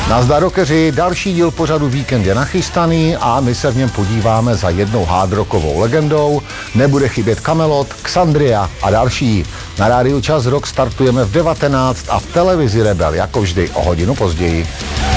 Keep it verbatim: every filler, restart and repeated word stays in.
Nazdar rockeři, další díl pořadu Víkend je nachystaný a my se v něm podíváme za jednou hard rockovou legendou. Nebude chybět Kamelot, Xandria a další. Na rádiu Čas Rock startujeme v devatenáct a v televizi Rebel jako vždy o hodinu později.